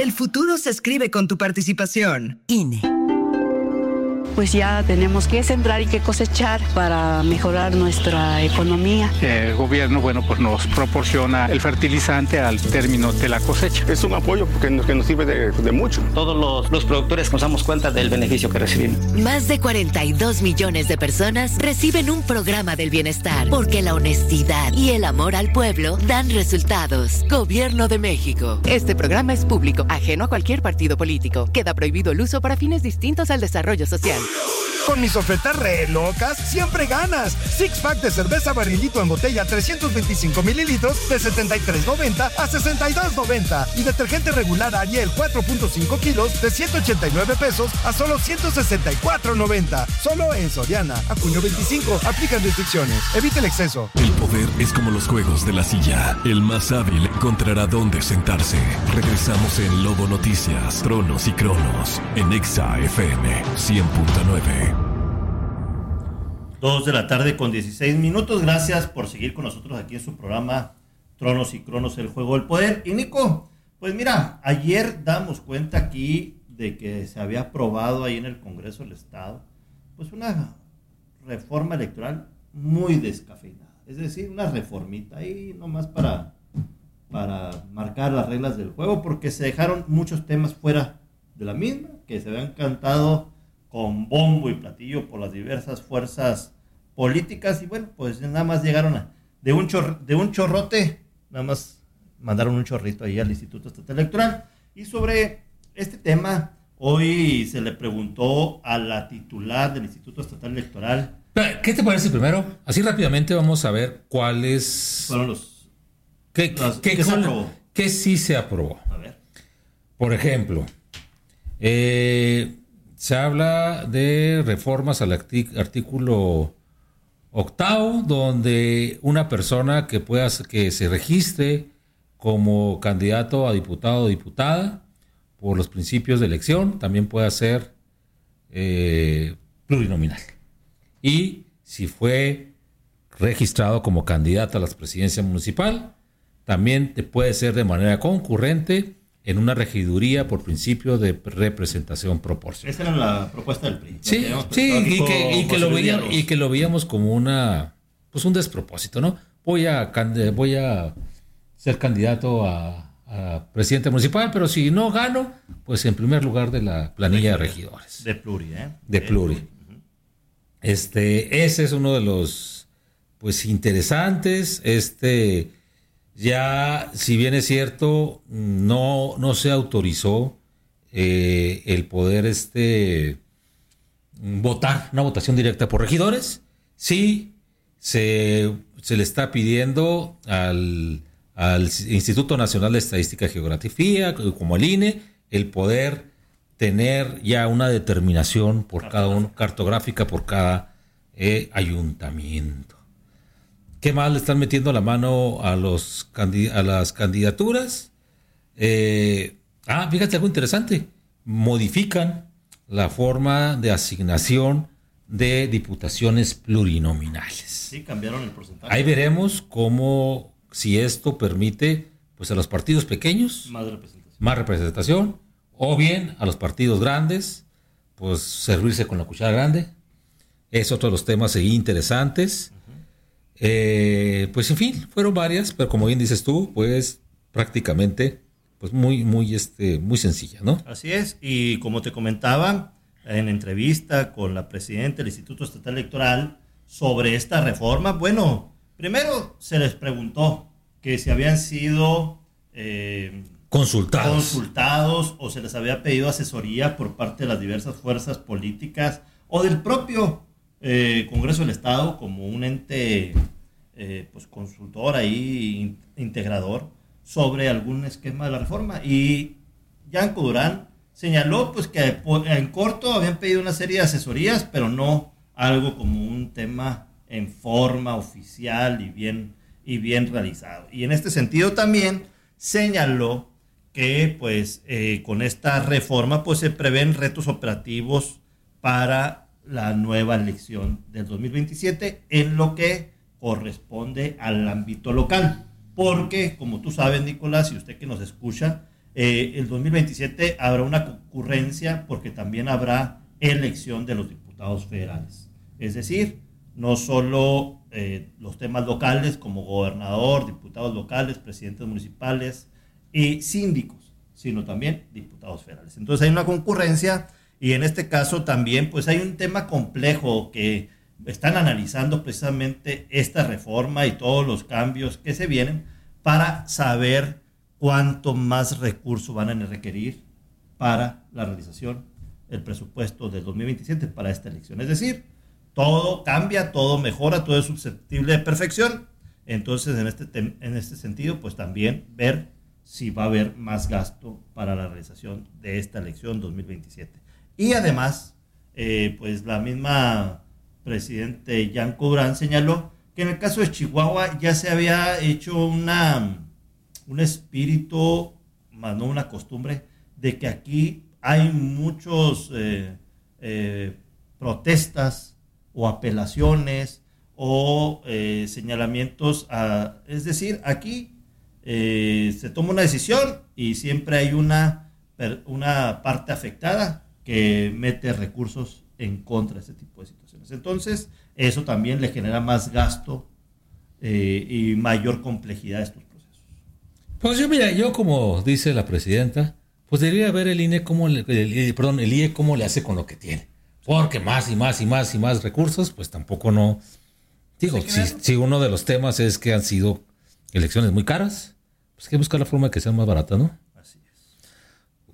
El futuro se escribe con tu participación. INE. Pues ya tenemos que sembrar y que cosechar para mejorar nuestra economía. El gobierno, pues nos proporciona el fertilizante al término de la cosecha. Es un apoyo que nos sirve de mucho. Todos los productores nos damos cuenta del beneficio que recibimos. Más de 42 millones de personas reciben un programa del bienestar, porque la honestidad y el amor al pueblo dan resultados. Gobierno de México. Este programa es público, ajeno a cualquier partido político. Queda prohibido el uso para fines distintos al desarrollo social. Con mis ofertas re locas, siempre ganas. Six pack de cerveza Barrilito en botella 325 mililitros de $73.90 a $62.90. Y detergente regular Ariel 4.5 kilos de $189 a solo $164.90. Solo en Soriana. A junio 25. Aplican restricciones. Evite el exceso. El poder es como los juegos de la silla. El más hábil encontrará dónde sentarse. Regresamos en Lobo Noticias, Tronos y Cronos. En Exa FM 100.9. 2:16 p.m. Gracias por seguir con nosotros aquí en su programa Tronos y Cronos, el juego del poder. Y Nico, pues mira, ayer damos cuenta aquí de que se había aprobado ahí en el Congreso del Estado pues una reforma electoral muy descafeinada. Es decir, una reformita ahí nomás para marcar las reglas del juego, porque se dejaron muchos temas fuera de la misma, que se habían cantado con bombo y platillo por las diversas fuerzas políticas, y bueno, pues nada más llegaron de un chorrote, nada más mandaron un chorrito ahí al Instituto Estatal Electoral. Y sobre este tema, hoy se le preguntó a la titular del Instituto Estatal Electoral. ¿Qué te parece primero? Así rápidamente vamos a ver cuáles fueron los... ¿Qué se aprobó? ¿Qué sí se aprobó? A ver. Por ejemplo, se habla de reformas al artículo 8, donde una persona que se registre como candidato a diputado o diputada por los principios de elección también pueda ser plurinominal. Y si fue registrado como candidato a la presidencia municipal, también puede ser de manera concurrente en una regiduría por principio de representación proporcional. Esa era la propuesta del PRI. Sí, y que lo veíamos como un despropósito, ¿no? Voy a ser candidato a presidente municipal, pero si no gano, pues en primer lugar de la planilla de regidores. De pluri, De pluri. Uh-huh. Ese es uno de los, pues, interesantes. Ya, si bien es cierto, no se autorizó el poder votar, una votación directa por regidores. Sí, se le está pidiendo al Instituto Nacional de Estadística y Geografía, como al INE, el poder tener ya una determinación por cada uno, cartográfica por cada ayuntamiento. ¿Qué más le están metiendo la mano a las candidaturas? Fíjate algo interesante. Modifican la forma de asignación de diputaciones plurinominales. Sí, cambiaron el porcentaje. Ahí veremos cómo, si esto permite, pues a los partidos pequeños más representación, o bien a los partidos grandes, pues servirse con la cuchara grande. Es otro de los temas interesantes. Pues en fin, fueron varias, pero como bien dices tú, pues prácticamente pues muy sencilla, ¿no? Así es, y como te comentaba en entrevista con la presidenta del Instituto Estatal Electoral sobre esta reforma, bueno, primero se les preguntó que si habían sido consultados o se les había pedido asesoría por parte de las diversas fuerzas políticas o del propio Congreso del Estado como un ente pues consultor ahí, integrador sobre algún esquema de la reforma. Y Yanko Durán señaló pues que en corto habían pedido una serie de asesorías, pero no algo como un tema en forma oficial y bien realizado. Y en este sentido también señaló que pues con esta reforma pues se prevén retos operativos para la nueva elección del 2027 en lo que corresponde al ámbito local, porque como tú sabes, Nicolás, y usted que nos escucha, el 2027 habrá una concurrencia porque también habrá elección de los diputados federales. Es decir, no solo los temas locales como gobernador, diputados locales, presidentes municipales y síndicos, sino también diputados federales. Entonces hay una concurrencia y en este caso también pues hay un tema complejo que están analizando precisamente esta reforma y todos los cambios que se vienen para saber cuánto más recursos van a requerir para la realización del presupuesto del 2027 para esta elección. Es decir, todo cambia, todo mejora, todo es susceptible de perfección. Entonces, en este sentido, pues también ver si va a haber más gasto para la realización de esta elección 2027. Y además, pues la misma presidente Yanko Durán señaló que en el caso de Chihuahua ya se había hecho un espíritu, más no una costumbre, de que aquí hay muchos protestas o apelaciones o señalamientos, es decir, aquí se toma una decisión y siempre hay una parte afectada que mete recursos en contra de este tipo de situaciones. Entonces, eso también le genera más gasto y mayor complejidad a estos procesos. Pues yo como dice la presidenta, pues debería ver el INE el IE cómo le hace con lo que tiene. Porque más y más y más y más recursos, pues tampoco no. Digo, si uno de los temas es que han sido elecciones muy caras, pues hay que buscar la forma de que sean más baratas, ¿no? Así es.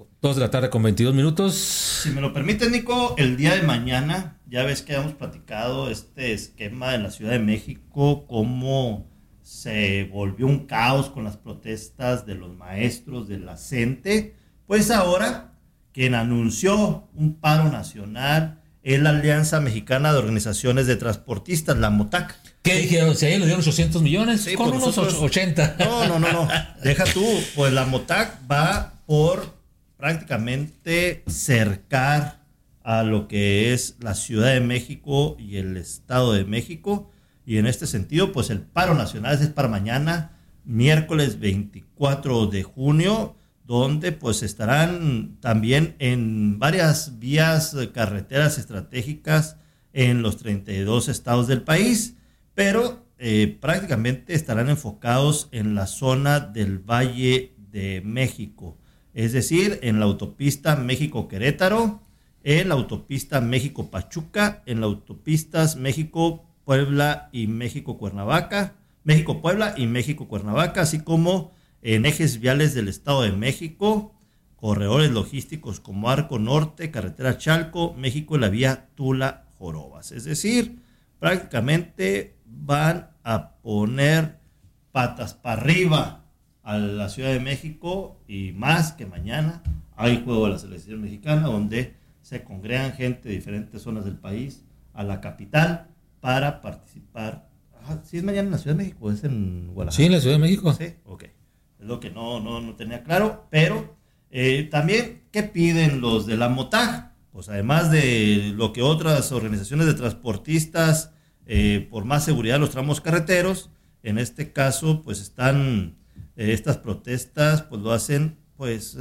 2:22 Si me lo permite, Nico, el día de mañana, ya ves que hemos platicado este esquema en la Ciudad de México, cómo se volvió un caos con las protestas de los maestros de la CENTE. Pues ahora, quien anunció un paro nacional es la Alianza Mexicana de Organizaciones de Transportistas, la MOTAC. ¿Qué dijeron? ¿Si a ellos le dieron 800 millones? Sí, con unos 80. No. Deja tú. Pues la MOTAC va por prácticamente cercar a lo que es la Ciudad de México y el Estado de México. Y en este sentido, pues el paro nacional es para mañana, miércoles 24 de junio, donde pues estarán también en varias vías, carreteras estratégicas en los 32 estados del país, pero prácticamente estarán enfocados en la zona del Valle de México, es decir, en la autopista México-Querétaro, en la autopista México-Pachuca, en las autopistas México-Puebla y México-Cuernavaca, México-Puebla y México-Cuernavaca, así como en ejes viales del Estado de México, corredores logísticos como Arco Norte, Carretera Chalco, México y la vía Tula-Jorobas. Es decir, prácticamente van a poner patas para arriba a la Ciudad de México y más que mañana hay juego de la selección mexicana donde se congregan gente de diferentes zonas del país a la capital para participar. ¿Sí es mañana en la Ciudad de México? ¿Es en Guadalajara? Sí, en la Ciudad de México. Sí, ok. Es lo que no tenía claro, pero también, ¿qué piden los de la MOTAG? Pues además de lo que otras organizaciones de transportistas, por más seguridad de los tramos carreteros, en este caso, pues están estas protestas, pues lo hacen, pues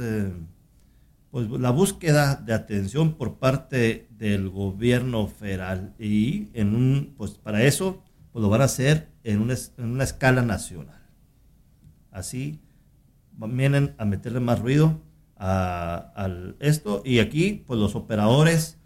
la búsqueda de atención por parte del gobierno federal y pues para eso, pues lo van a hacer en una escala nacional. Así vienen a meterle más ruido a esto y aquí pues los operadores,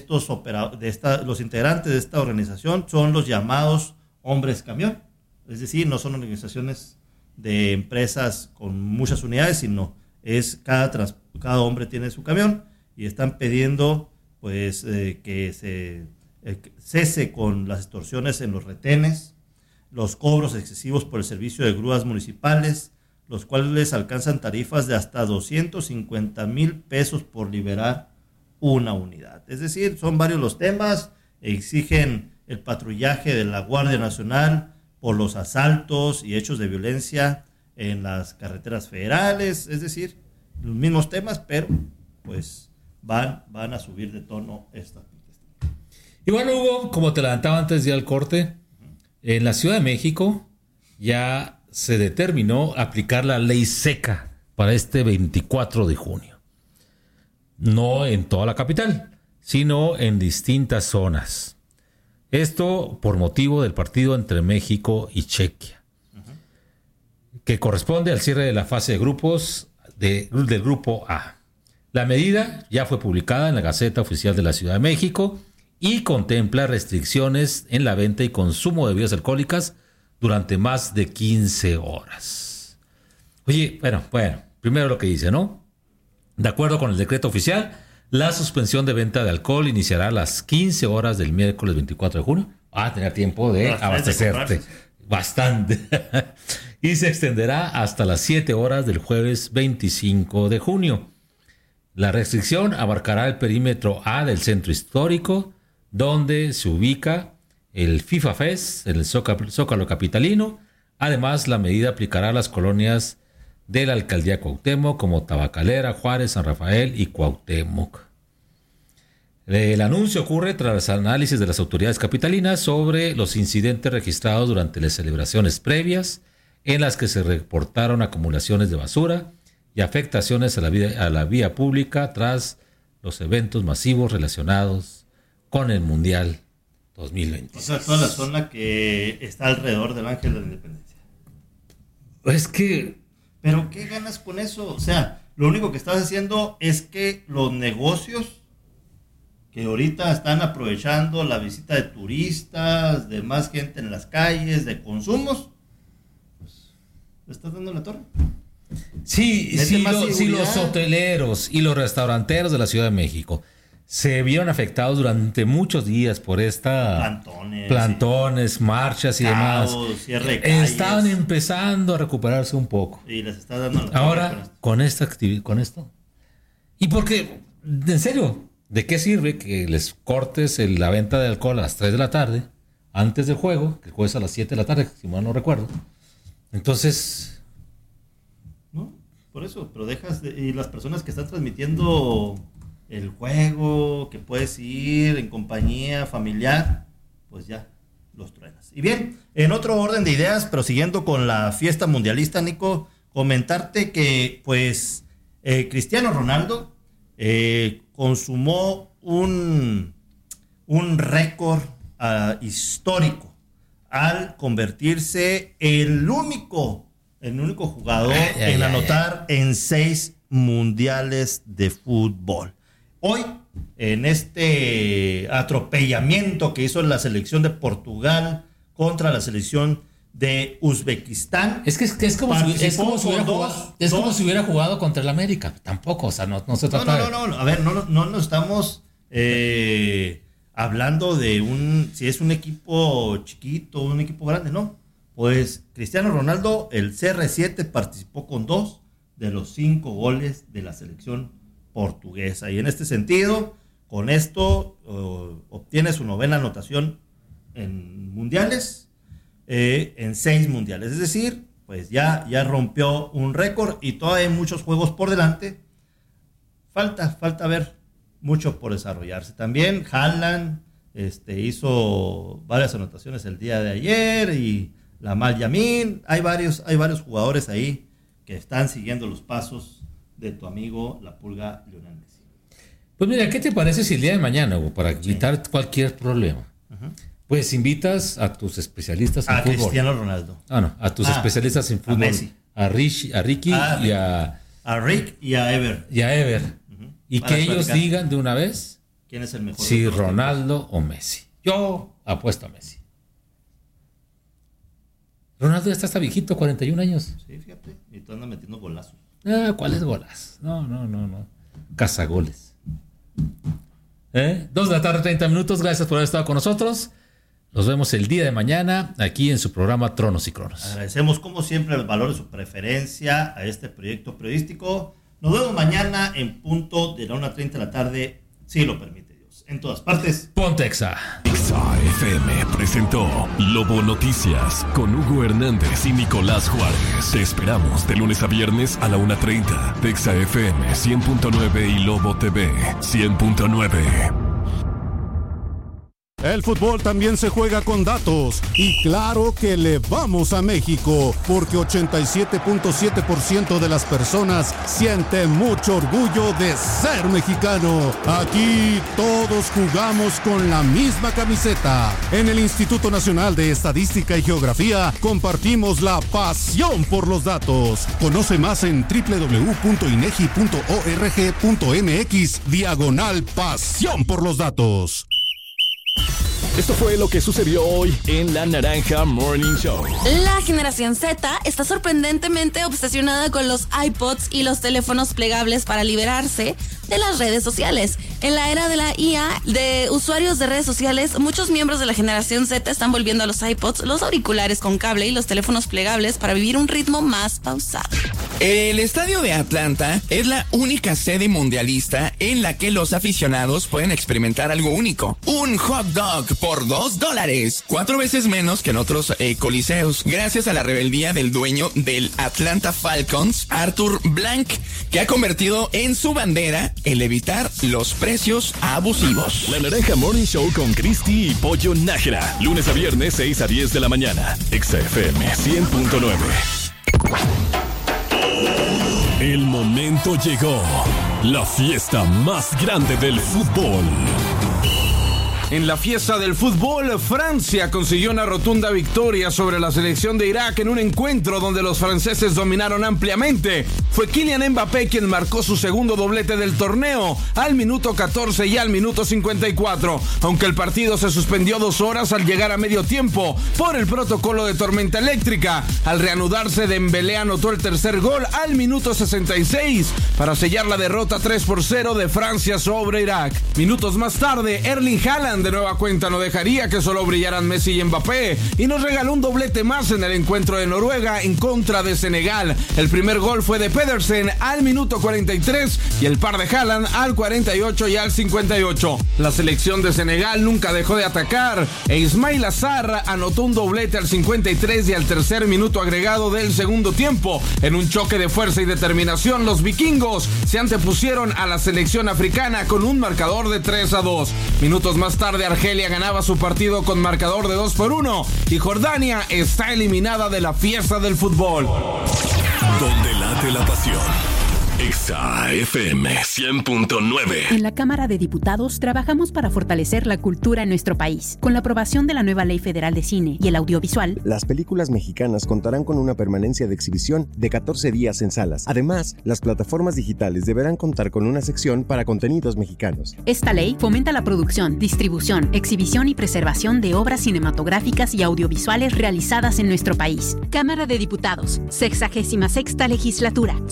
los integrantes de esta organización son los llamados hombres camión, es decir, no son organizaciones de empresas con muchas unidades, sino es cada hombre tiene su camión y están pidiendo pues que se cese con las extorsiones en los retenes, los cobros excesivos por el servicio de grúas municipales, los cuales les alcanzan tarifas de hasta 250,000 pesos por liberar una unidad. Es decir, son varios los temas, exigen el patrullaje de la Guardia Nacional por los asaltos y hechos de violencia en las carreteras federales, es decir, los mismos temas, pero pues van a subir de tono esta. Y bueno, Hugo, como te adelantaba antes ya al corte, en la Ciudad de México ya se determinó aplicar la ley seca para este 24 de junio. No en toda la capital, sino en distintas zonas. Esto por motivo del partido entre México y Chequia, que corresponde al cierre de la fase de grupos del Grupo A. La medida ya fue publicada en la Gaceta Oficial de la Ciudad de México y contempla restricciones en la venta y consumo de bebidas alcohólicas durante más de 15 horas. Oye, bueno, primero lo que dice, ¿no? De acuerdo con el decreto oficial, la suspensión de venta de alcohol iniciará a las 15 horas del miércoles 24 de junio. A tener tiempo de abastecerte. Bastante. Y se extenderá hasta las 7 horas del jueves 25 de junio. La restricción abarcará el perímetro A del centro histórico, donde se ubica el FIFA Fest, en el Zócalo capitalino. Además, la medida aplicará a las colonias de la alcaldía Cuauhtémoc, como Tabacalera, Juárez, San Rafael y Cuauhtémoc. El anuncio ocurre tras los análisis de las autoridades capitalinas sobre los incidentes registrados durante las celebraciones previas, en las que se reportaron acumulaciones de basura y afectaciones a la vía pública tras los eventos masivos relacionados con el Mundial 2026. O sea, toda la zona que está alrededor del Ángel de la Independencia. Es que... ¿Pero qué ganas con eso? O sea, lo único que estás haciendo es que los negocios que ahorita están aprovechando la visita de turistas, de más gente en las calles, de consumos, pues, ¿le estás dando la torre? Sí, los hoteleros y los restauranteros de la Ciudad de México se vieron afectados durante muchos días por esta plantones, marchas y demás. Estaban empezando a recuperarse un poco. Y les está dando la ahora con esta actividad, con esto. Y porque, en serio, ¿de qué sirve que les cortes la venta de alcohol a las 3 de la tarde antes del juego, que el juego es a las 7 de la tarde, si mal no recuerdo? Entonces, no, por eso, pero y las personas que están transmitiendo el juego, que puedes ir en compañía familiar, pues ya los truenas. Y bien, en otro orden de ideas, pero siguiendo con la fiesta mundialista, Nico, comentarte que pues Cristiano Ronaldo consumó un récord histórico al convertirse el único jugador en anotar en 6 mundiales de fútbol. Hoy, en este atropellamiento que hizo la selección de Portugal contra la selección de Uzbekistán. Es como si hubiera jugado contra el América. Tampoco, o sea, no se trata de... No. A ver, no estamos hablando de si es un equipo chiquito, un equipo grande, no. Pues Cristiano Ronaldo, el CR7, participó con 2 de los 5 goles de la selección portuguesa. Y en este sentido, con esto obtiene su 9ª anotación en mundiales, en 6 mundiales. Es decir, pues ya rompió un récord y todavía hay muchos juegos por delante. Falta ver mucho por desarrollarse. También Haaland hizo varias anotaciones el día de ayer, y Lamine Yamal. Hay varios jugadores ahí que están siguiendo los pasos de tu amigo la Pulga Lionel Messi. Pues mira, ¿qué te parece si el día de mañana, Hugo, para evitar cualquier problema, pues invitas a tus especialistas en fútbol? A Cristiano Ronaldo. A tus especialistas en fútbol. A Messi. A Ricky y a Rick y a Ever. Y que ellos digan de una vez quién es el mejor. Si Ronaldo o Messi. Yo apuesto a Messi. Ronaldo ya está viejito, 41 años. Sí, fíjate. Y tú andas metiendo golazos. ¿Cuáles golas? No. Cazagoles. 2 de la tarde, 30 minutos. Gracias por haber estado con nosotros. Nos vemos el día de mañana aquí en su programa Tronos y Cronos. Agradecemos como siempre el valor de su preferencia a este proyecto periodístico. Nos vemos mañana en punto de la 1:30 de la tarde, si lo permite Dios. En todas partes. Pontexa. Exa FM presentó Lobo Noticias con Hugo Hernández y Nicolás Juárez. Te esperamos de lunes a viernes a la 1:30. Exa FM 100.9 y Lobo TV 100.9. El fútbol también se juega con datos. Y claro que le vamos a México, porque 87.7% de las personas sienten mucho orgullo de ser mexicano. Aquí todos jugamos con la misma camiseta. En el Instituto Nacional de Estadística y Geografía compartimos la pasión por los datos. Conoce más en www.inegi.org.mx/pasión por los datos. Esto fue lo que sucedió hoy en La Naranja Morning Show. La generación Z está sorprendentemente obsesionada con los iPods y los teléfonos plegables para liberarse de las redes sociales. En la era de la IA, de usuarios de redes sociales, muchos miembros de la generación Z están volviendo a los iPods, los auriculares con cable y los teléfonos plegables para vivir un ritmo más pausado. El estadio de Atlanta es la única sede mundialista en la que los aficionados pueden experimentar algo único. Un hot dog por $2, 4 veces menos que en otros coliseos, gracias a la rebeldía del dueño del Atlanta Falcons, Arthur Blank, que ha convertido en su bandera el evitar los precios abusivos. La Naranja Morning Show con Cristi y Pollo Nájera, lunes a viernes 6 a 10 de la mañana, XFM 100.9. El momento llegó, la fiesta más grande del fútbol. En la fiesta del fútbol, Francia consiguió una rotunda victoria sobre la selección de Irak en un encuentro donde los franceses dominaron ampliamente. Fue Kylian Mbappé quien marcó su segundo doblete del torneo al minuto 14 y al minuto 54, aunque el partido se suspendió 2 horas al llegar a medio tiempo por el protocolo de tormenta eléctrica. Al reanudarse, Dembélé anotó el tercer gol al minuto 66 para sellar la derrota 3-0 de Francia sobre Irak. Minutos más tarde, Erling Haaland de nueva cuenta no dejaría que solo brillaran Messi y Mbappé y nos regaló un doblete más en el encuentro de Noruega en contra de Senegal. El primer gol fue de Pedersen al minuto 43 y el par de Haaland al 48 y al 58. La selección de Senegal nunca dejó de atacar e Ismail Assar anotó un doblete al 53 y al tercer minuto agregado del segundo tiempo. En un choque de fuerza y determinación, los vikingos se antepusieron a la selección africana con un marcador de 3-2. Minutos más tarde, Argelia ganaba su partido con marcador de 2-1 y Jordania está eliminada de la fiesta del fútbol. Donde late la pasión. XFM 100.9. En la Cámara de Diputados trabajamos para fortalecer la cultura en nuestro país. Con la aprobación de la nueva Ley Federal de Cine y el Audiovisual, las películas mexicanas contarán con una permanencia de exhibición de 14 días en salas. Además, las plataformas digitales deberán contar con una sección para contenidos mexicanos. Esta ley fomenta la producción, distribución, exhibición y preservación de obras cinematográficas y audiovisuales realizadas en nuestro país. Cámara de Diputados, 66ª Legislatura.